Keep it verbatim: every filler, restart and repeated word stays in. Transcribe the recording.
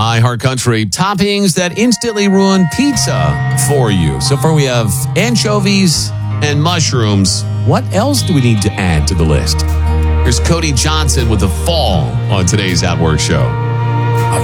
iHeartCountry. Toppings that instantly ruin pizza for you. So far we have anchovies and mushrooms. What else do we need to add to the list? Here's Cody Johnson with The Fall on today's At Work Show.